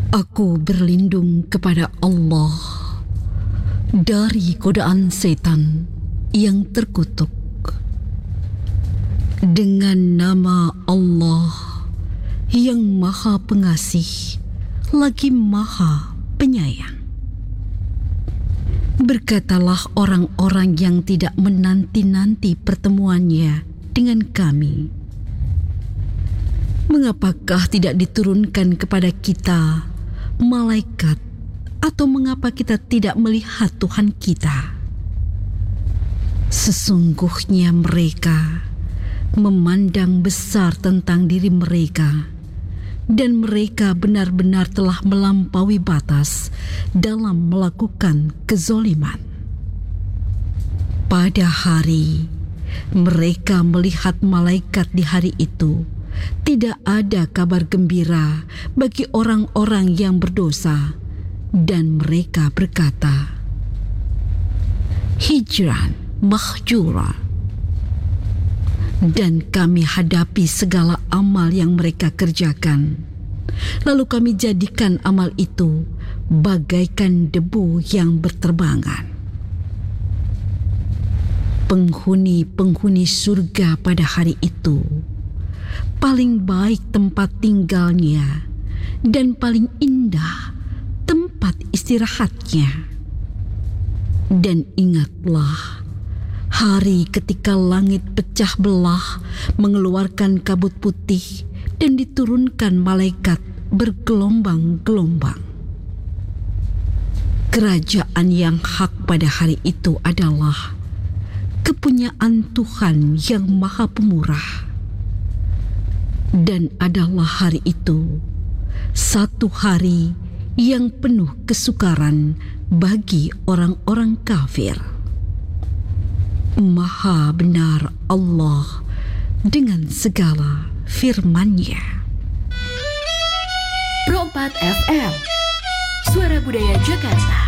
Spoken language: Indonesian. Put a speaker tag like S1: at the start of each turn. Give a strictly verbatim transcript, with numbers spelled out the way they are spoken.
S1: Aku berlindung kepada Allah dari godaan setan yang terkutuk. Dengan nama Allah yang Maha Pengasih lagi Maha Penyayang. Berkatalah orang-orang yang tidak menanti-nanti pertemuannya dengan kami, mengapakah tidak diturunkan kepada kita malaikat, atau mengapa kita tidak melihat Tuhan kita? Sesungguhnya mereka memandang besar tentang diri mereka, dan mereka benar-benar telah melampaui batas dalam melakukan kezoliman. Pada hari mereka melihat malaikat di hari itu, tidak ada kabar gembira bagi orang-orang yang berdosa, dan mereka berkata, hijran mahjura. Dan kami hadapi segala amal yang mereka kerjakan, lalu kami jadikan amal itu bagaikan debu yang berterbangan. Penghuni-penghuni surga pada hari itu paling baik tempat tinggalnya dan paling indah tempat istirahatnya. Dan ingatlah hari ketika langit pecah belah mengeluarkan kabut putih dan diturunkan malaikat bergelombang-gelombang. Kerajaan yang hak pada hari itu adalah kepunyaan Tuhan yang Maha Pemurah. Dan adalah hari itu satu hari yang penuh kesukaran bagi orang-orang kafir. Maha benar Allah dengan segala firman-Nya.
S2: Pro empat F M, Suara Budaya Jakarta.